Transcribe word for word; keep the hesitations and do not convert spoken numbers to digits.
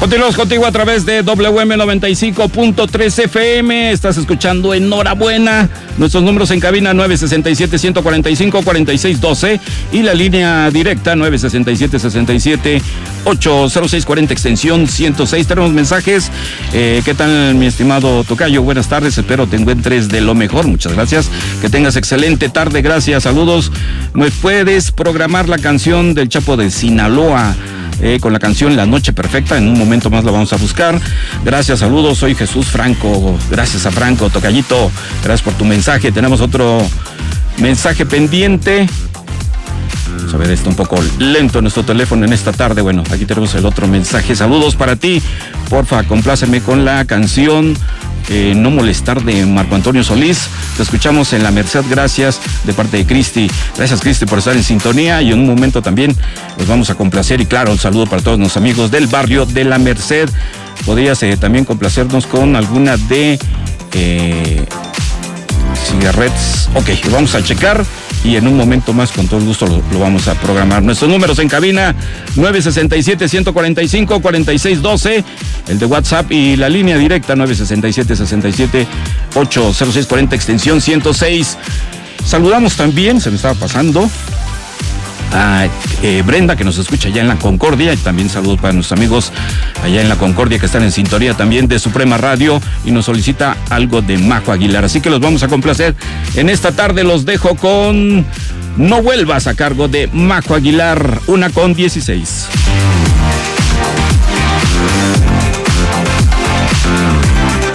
Continuamos contigo a través de W M noventa y cinco punto tres F M. Estás escuchando Enhorabuena. Nuestros números en cabina nueve seis siete, uno cuatro cinco, cuatro seis uno dos y la línea directa nueve seis siete, seis siete, ocho cero seis cuarenta, extensión ciento seis. Tenemos mensajes. Eh, ¿Qué tal, mi estimado tocayo? Buenas tardes, espero te encuentres de lo mejor. Muchas gracias. Que tengas excelente tarde. Gracias, saludos. ¿Me puedes programar la canción del Chapo de Sinaloa? Eh, con la canción La Noche Perfecta, en un momento más la vamos a buscar. Gracias, saludos, soy Jesús Franco. Gracias a Franco, tocayito, gracias por tu mensaje. Tenemos otro mensaje pendiente. Vamos a ver, está un poco lento nuestro teléfono en esta tarde. Bueno, aquí tenemos el otro mensaje. Saludos para ti, porfa, compláceme con la canción Eh, No Molestar de Marco Antonio Solís. Te escuchamos en La Merced, gracias, de parte de Cristi. Gracias, Cristi, por estar en sintonía, y en un momento también los vamos a complacer. Y claro, un saludo para todos nuestros amigos del barrio de La Merced. Podrías eh, también complacernos con alguna de eh, cigarrettes. Ok, vamos a checar y en un momento más con todo el gusto lo, lo vamos a programar. Nuestros números en cabina nueve seis siete, uno cuatro cinco, cuatro seis uno dos, el de WhatsApp, y la línea directa nueve seis siete, seis siete, ocho cero seis cuarenta, extensión ciento seis. Saludamos también, se me estaba pasando, a eh, Brenda, que nos escucha allá en la Concordia, y también saludos para nuestros amigos allá en la Concordia que están en sintonía también de Suprema Radio y nos solicita algo de Majo Aguilar, así que los vamos a complacer en esta tarde. Los dejo con No Vuelvas, a cargo de Majo Aguilar, una con dieciséis.